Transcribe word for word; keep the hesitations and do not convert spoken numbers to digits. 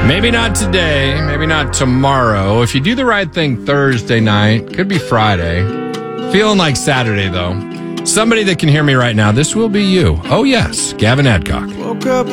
Maybe not today, maybe not tomorrow. If you do the right thing Thursday night, could be Friday. Feeling like Saturday, though. Somebody that can hear me right now, this will be you. Oh, yes, Gavin Adcock. Woke up